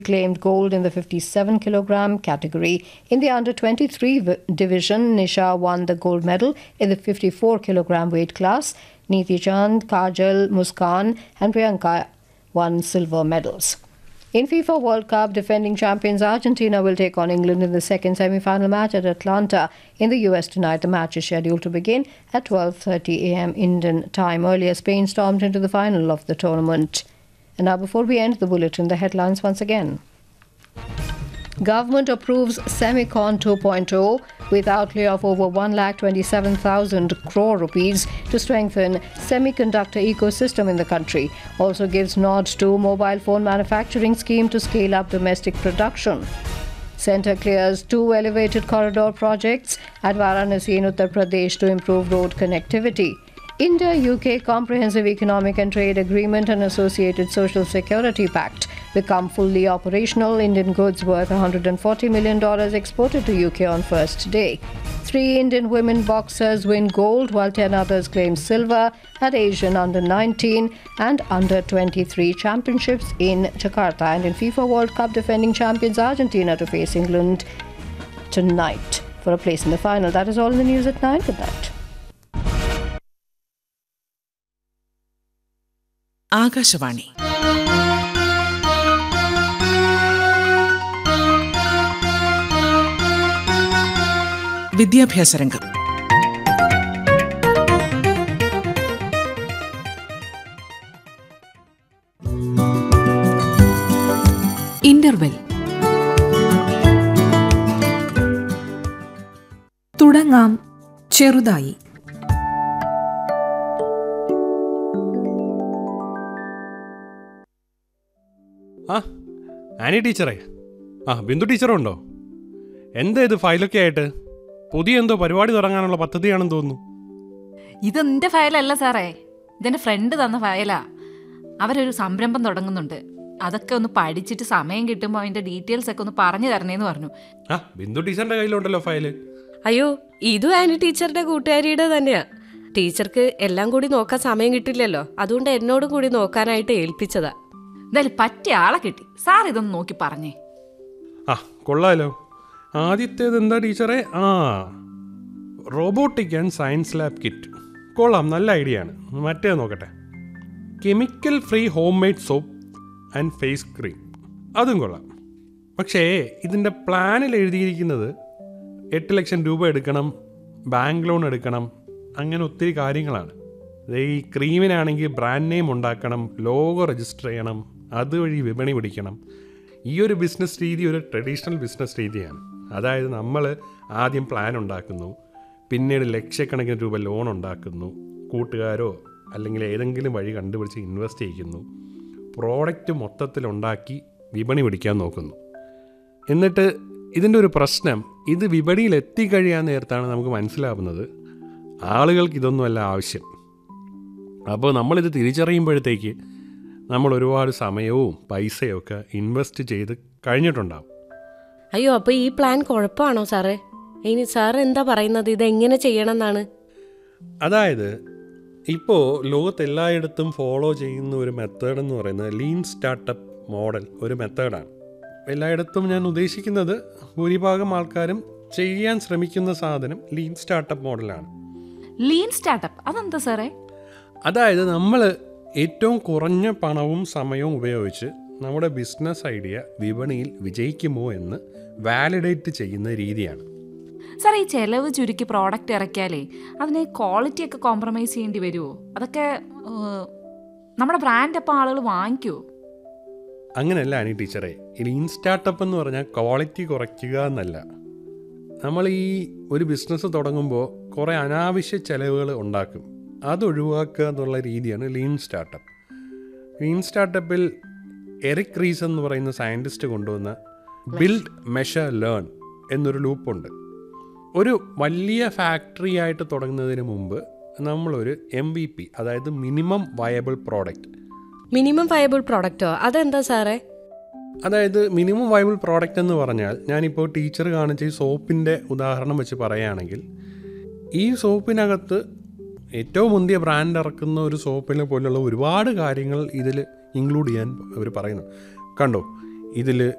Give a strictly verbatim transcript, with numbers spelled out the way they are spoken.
claimed gold in the fifty-seven kilogram category. In the under twenty-three v- division, Nisha won the gold medal in the fifty-four kilogram weight class. Neeti Chand, Kajal, Muskan and Priyanka won silver medals. In FIFA World Cup, defending champions Argentina will take on England in the second semi-final match at Atlanta in the U S tonight. The match is scheduled to begin at twelve thirty a.m. Indian time. Earlier, Spain stormed into the final of the tournament. And now, before we end the bulletin, the headlines once again. Government approves Semicon two point oh with outlay of over one lakh twenty-seven thousand crore rupees to strengthen semiconductor ecosystem in the country. Also gives nod to mobile phone manufacturing scheme to scale up domestic production. Centre clears two elevated corridor projects at Varanasi in Uttar Pradesh to improve road connectivity. India-U K Comprehensive Economic and Trade Agreement and Associated Social Security Pact become fully operational. Indian goods worth one hundred forty million dollars exported to U K on first day. Three Indian women boxers win gold while ten others claim silver at Asian under nineteen and under twenty-three championships in Jakarta. And in FIFA World Cup, defending champions Argentina to face England tonight for a place in the final. That is all in the news at nine. Good night. Akashvani വിദ്യാഭ്യാസ രംഗം. Interval. തുടങ്ങാം ചെറുതായി. ആ Annie ടീച്ചറേ, ആ ബിന്ദു ടീച്ചറുണ്ടോ? എന്താ ഇത് ഫയലൊക്കെ ആയിട്ട്? പുതിയ എന്തോ പരിപാടി തുടങ്ങാനുള്ള പദ്ധതിയാണെന്ന് തോന്നുന്നു. ഇതെന്റെ ഫയലല്ല സാറേ, ഇതെന്റെ ഫ്രണ്ട് തന്ന ഫയലാ. അവരൊരു സംരംഭം തുടങ്ങുന്നുണ്ട്. അതൊക്കെ ഒന്ന് പഠിച്ചിട്ട് സമയം കിട്ടുമ്പോൾ അതിന്റെ ഡീറ്റെയിൽസ് ഒക്കെ ഒന്ന് പറഞ്ഞു തരണേന്ന് പറഞ്ഞു. ആ ബിന്ദു ടീച്ചറിന്റെ കയ്യിലുണ്ടല്ലോ ഫയല്. അയ്യോ, ഇതും ആനി ടീച്ചറുടെ കൂട്ടുകാരിയുടെ തന്നെയാ. ടീച്ചർക്ക് എല്ലാം കൂടി നോക്കാൻ സമയം കിട്ടില്ലല്ലോ, അതുകൊണ്ട് എന്നോടും കൂടി നോക്കാനായിട്ട് ഏൽപ്പിച്ചതാ. എന്തായാലും പറ്റിയ ആളെ കിട്ടി. സാർ ഇതൊന്ന് നോക്കി പറഞ്ഞേ. ആ കൊള്ളാലോ. ആദ്യത്തേത് എന്താ ടീച്ചറെ? ആ robotic and science lab kit. കൊള്ളാം, നല്ല ഐഡിയ ആണ്. മറ്റേ നോക്കട്ടെ. Chemical free home made soap and face cream, അതും കൊള്ളാം. പക്ഷേ ഇതിൻ്റെ പ്ലാനിൽ എഴുതിയിരിക്കുന്നത് എട്ട് ലക്ഷം രൂപ എടുക്കണം, ബാങ്ക് ലോൺ എടുക്കണം, അങ്ങനെ ഒത്തിരി കാര്യങ്ങളാണ്. ഈ ക്രീമിനാണെങ്കിൽ ബ്രാൻഡ് നെയിം ഉണ്ടാക്കണം, ലോഗോ രജിസ്റ്റർ ചെയ്യണം, അതുവഴി വിപണി പിടിക്കണം. ഈ ഒരു ബിസിനസ് രീതി ഒരു ട്രഡീഷണൽ ബിസിനസ് രീതിയാണ്. അതായത് നമ്മൾ ആദ്യം പ്ലാൻ ഉണ്ടാക്കുന്നു, പിന്നീട് ലക്ഷക്കണക്കിന് രൂപ ലോൺ ഉണ്ടാക്കുന്നു, കൂട്ടുകാരോ അല്ലെങ്കിൽ ഏതെങ്കിലും വഴി കണ്ടുപിടിച്ച് ഇൻവെസ്റ്റ് ചെയ്യിക്കുന്നു, പ്രോഡക്റ്റ് മൊത്തത്തിലുണ്ടാക്കി വിപണി പിടിക്കാൻ നോക്കുന്നു. എന്നിട്ട് ഇതിൻ്റെ ഒരു പ്രശ്നം, ഇത് വിപണിയിൽ എത്തിക്കഴിയാൻ നേരത്താണ് നമുക്ക് മനസ്സിലാവുന്നത് ആളുകൾക്ക് ഇതൊന്നുമല്ല ആവശ്യം. അപ്പോൾ നമ്മളിത് തിരിച്ചറിയുമ്പോഴത്തേക്ക് നമ്മൾ ഒരുപാട് സമയവും പൈസയും ഒക്കെ ഇൻവെസ്റ്റ് ചെയ്ത് കഴിഞ്ഞിട്ടുണ്ടാവും. അയ്യോ, അപ്പോൾ ഈ പ്ലാൻ കുഴപ്പമാണോ സാറേ? ഇനി സാർ എന്താ പറയുന്നത്, ഇതെങ്ങനെ ചെയ്യണം എന്നാണ്? അതായത് ഇപ്പോൾ ലോകത്തെല്ലായിടത്തും ഫോളോ ചെയ്യുന്ന ഒരു മെത്തേഡ് എന്ന് പറയുന്നത് ലീൻ സ്റ്റാർട്ടപ്പ് മോഡൽ ഒരു മെത്തേഡാണ്. എല്ലായിടത്തും ഞാൻ ഉദ്ദേശിക്കുന്നത് ഭൂരിഭാഗം ആൾക്കാരും ചെയ്യാൻ ശ്രമിക്കുന്ന സാധനം ലീൻ സ്റ്റാർട്ടപ്പ് മോഡലാണ്. ലീൻ സ്റ്റാർട്ടപ്പ് അതെന്താ സാറേ? അതായത് നമ്മൾ ഏറ്റവും കുറഞ്ഞ പണവും സമയവും ഉപയോഗിച്ച് നമ്മുടെ ബിസിനസ് ഐഡിയ വിപണിയിൽ വിജയിക്കുമോ എന്ന് വാലിഡേറ്റ് ചെയ്യുന്ന രീതിയാണ്. സാർ, ഈ ചെലവ് ചുരുക്കി പ്രോഡക്റ്റ് ഇറക്കിയാലേ അതിന് ക്വാളിറ്റി ഒക്കെ കോംപ്രമൈസ് ചെയ്യേണ്ടി വരുമോ? അതൊക്കെ നമ്മുടെ ബ്രാൻഡ് അപ്പം ആളുകൾ വാങ്ങിക്കുമോ? അങ്ങനെയല്ല ആനി ടീച്ചറെ. ലീൻ സ്റ്റാർട്ടപ്പ് എന്ന് പറഞ്ഞാൽ ക്വാളിറ്റി കുറയ്ക്കുക എന്നല്ല. നമ്മൾ ഈ ഒരു ബിസിനസ് തുടങ്ങുമ്പോൾ കുറേ അനാവശ്യ ചെലവുകൾ ഉണ്ടാക്കും, അതൊഴിവാക്കുക എന്നുള്ള രീതിയാണ് ലീൻ സ്റ്റാർട്ടപ്പ്. ലീൻ സ്റ്റാർട്ടപ്പിൽ എറിക് റീസ് എന്ന് പറയുന്ന സയൻറ്റിസ്റ്റ് കൊണ്ടുവന്ന ബിൽഡ് മെഷർ ലേൺ എന്നൊരു ലൂപ്പുണ്ട്. ഒരു വലിയ ഫാക്ടറി ആയിട്ട് തുടങ്ങുന്നതിന് മുമ്പ് നമ്മളൊരു എം വി പി, അതായത് minimum viable product. Minimum viable പ്രോഡക്റ്റോ? അതെന്താ സാറേ? അതായത് മിനിമം വയബിൾ പ്രോഡക്റ്റ് എന്ന് പറഞ്ഞാൽ, ഞാനിപ്പോൾ ടീച്ചർ കാണിച്ച ഈ സോപ്പിൻ്റെ ഉദാഹരണം വെച്ച് പറയുകയാണെങ്കിൽ, ഈ സോപ്പിനകത്ത് ഏറ്റവും മുന്തിയ ബ്രാൻഡ് ഇറക്കുന്ന ഒരു സോപ്പിനെ പോലുള്ള ഒരുപാട് കാര്യങ്ങൾ ഇതിൽ ഇൻക്ലൂഡ് ചെയ്യാൻ അവർ പറയുന്നു. കണ്ടോ, ഇതിൽ